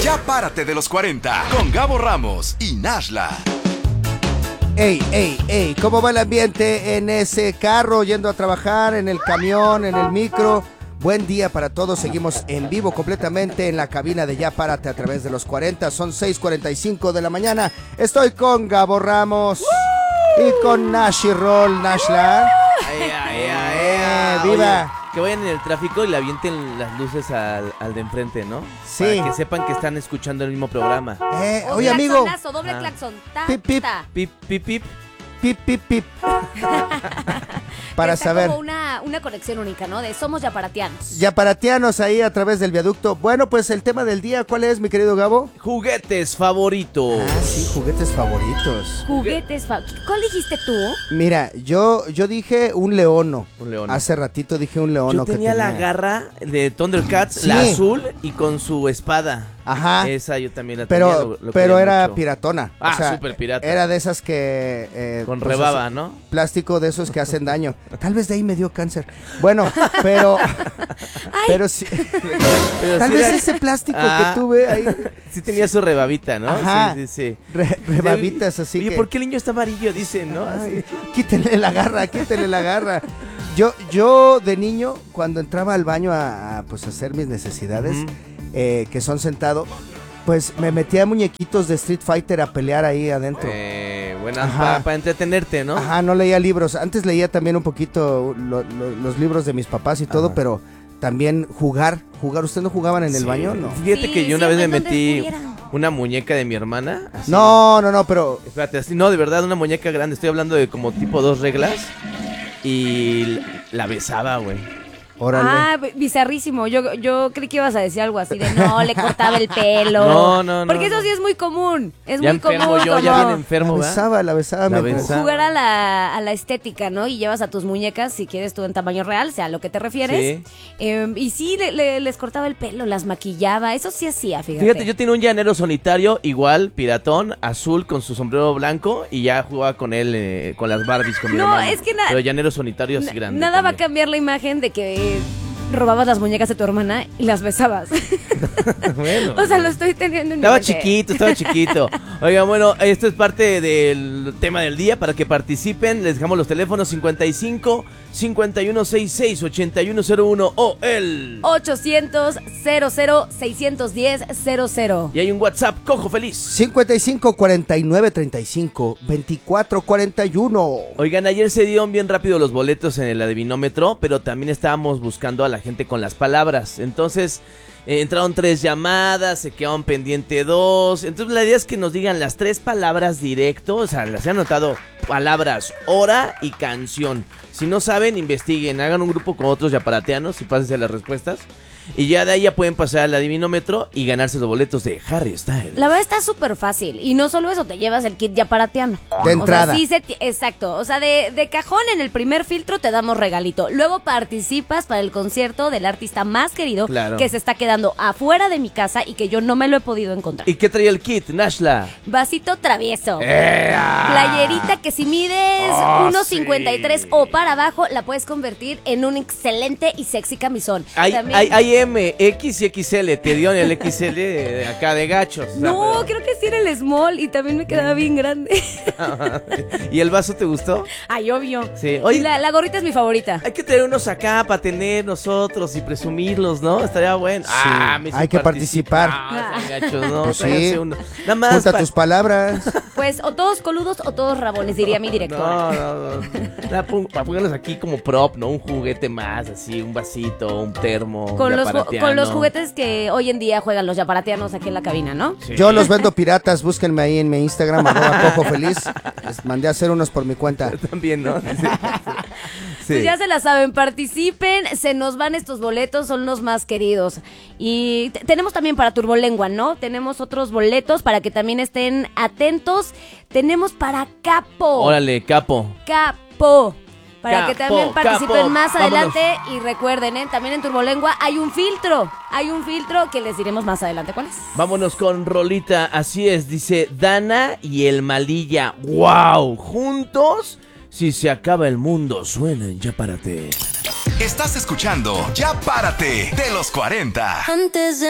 Ya párate de los 40 con Gabo Ramos y Nashla. Ey, ¿cómo va el ambiente en ese carro, yendo a trabajar, en el camión, en el micro? Buen día para todos, seguimos en vivo completamente en la cabina de Ya Párate a través de los 40, son 6:45 de la mañana. Estoy con Gabo Ramos y con Nashi Roll, Nashla. ¡Viva! Oye, que vayan en el tráfico y le avienten las luces al de enfrente, ¿no? Sí. Para que sepan que están escuchando el mismo programa. Oye, amigo. Doble claxon. Pip, pip. Pip, pip, pip. Pip, pip, pip. Para Está saber. como una conexión única, ¿no? De somos yaparatianos. Yaparatianos ahí a través del viaducto. Bueno, pues el tema del día, ¿cuál es, mi querido Gabo? Juguetes favoritos. Sí, juguetes favoritos. ¿Cuál dijiste tú? Mira, yo dije un leono. Un leono. Hace ratito dije un leono. Yo tenía la garra de Thundercats, Sí. la azul y con su espada. Ajá. Esa yo también la tenía. Pero lo quería era mucho. piratona. Súper pirata. Era de esas que... Con pues, rebaba, ¿no? Plástico de esos que hacen daño. Tal vez de ahí me dio cáncer. Bueno, pero... pero sí... Pero Tal sí vez era- ese plástico que tuve ahí... Sí tenía su rebabita, ¿no? Ajá. Sí. Rebabitas así Oye, que... ¿por qué el niño está amarillo? Dicen, ¿no? Ay, quítenle la garra. Yo de niño, cuando entraba al baño a hacer mis necesidades, que son sentado, pues me metía muñequitos de Street Fighter a pelear ahí adentro. Bueno, Ajá. para entretenerte, ¿no? Ajá, no leía libros. Antes leía también un poquito los libros de mis papás y todo, pero también jugar. ¿Ustedes no jugaban en el baño? No. Fíjate que yo una vez me siempre metí donde estuvieran. una muñeca de mi hermana. Así. No, pero... Espérate, así, no, de verdad, una muñeca grande. Estoy hablando de como tipo 2 reglas. Y la besaba, güey. Órale. Bizarrísimo. Yo creí que ibas a decir algo así de no, le cortaba el pelo. No. Porque eso sí es muy común. Es Ya muy común. enfermo yo, como ya bien enfermo, ¿verdad? La besaba. La mientras- besaba. jugar a la estética, ¿no? Y llevas a tus muñecas, si quieres tú en tamaño real, sea a lo que te refieres. Y sí, les cortaba el pelo, las maquillaba. Eso sí hacía, fíjate. Fíjate, yo tenía un llanero solitario, igual, piratón, azul, con su sombrero blanco. Y ya jugaba con él, con las Barbies, con mi No, hermano. es que Pero llanero solitario así grande. Nada va a también. cambiar la imagen de que robabas las muñecas de tu hermana y las besabas. Bueno. O sea, lo estoy teniendo en mi Estaba mente. chiquito. Oigan, bueno, esto es parte del tema del día para que participen. Les dejamos los teléfonos 55 5166 8101 o el 800 00 610 00. y hay un WhatsApp Cojo Feliz. 55 49 35 24 41. Oigan, ayer se dieron bien rápido los boletos en el adivinómetro, pero también estábamos buscando a la gente con las palabras. Entonces, entraron 3 llamadas, se quedaron pendiente 2. Entonces, la idea es que nos digan las 3 palabras directo. O sea, las he anotado palabras, hora y canción. Si no saben, investiguen, hagan un grupo con otros yaparateanos y pásense las respuestas. Y ya de ahí ya pueden pasar al adivinómetro y ganarse los boletos de Harry Styles. La verdad está súper fácil. Y no solo eso, te llevas el kit yaparatiano. De entrada. O sea, exacto. O sea, de cajón en el primer filtro te damos regalito. Luego participas para el concierto del artista más querido Claro. que se está quedando afuera de mi casa y que yo no me lo he podido encontrar. ¿Y qué traía el kit, Nashla? Vasito travieso. Playerita que si mides 1.53 o para abajo la puedes convertir en un excelente y sexy camisón. También- Hay M, X y XL. Te dio en el XL de acá de gachos. No, creo que sí era el small y también me quedaba bien grande. ¿Y el vaso te gustó? Ay, obvio. Sí. Y Oye, la gorrita es mi favorita. hay que tener unos acá para tener nosotros y presumirlos, ¿no? Estaría bueno. Me hizo hay que participar. están gachos, ¿no? Pues sí. Tráiganse uno. Nada más. Junta tus palabras. Pues o todos coludos o todos rabones, diría mi director. No. Para ponerlos aquí como prop, ¿no? Un juguete más, así, un vasito, un termo. Con los yaparatiano. juguetes que hoy en día juegan los yaparatianos aquí en la cabina, ¿no? Sí. Yo los vendo piratas, búsquenme ahí en mi Instagram, @cojofeliz. Les mandé a hacer unos por mi cuenta. También, ¿no? Sí. Pues ya se la saben, participen, se nos van estos boletos, son los más queridos. Y tenemos también para Turbolengua, ¿no? Tenemos otros boletos para que también estén atentos. Tenemos para Capo. Órale, capo. Capo. Para Capo, que también participen capo. más Vámonos. adelante. Y recuerden, también en Turbolengua hay un filtro. Hay un filtro que les diremos más adelante cuál es. Vámonos con rolita, así es, dice Dana y el Malilla. ¡Wow! Juntos, si se acaba el mundo, suenan Ya Párate. Estás escuchando Ya Párate de los 40. Antes de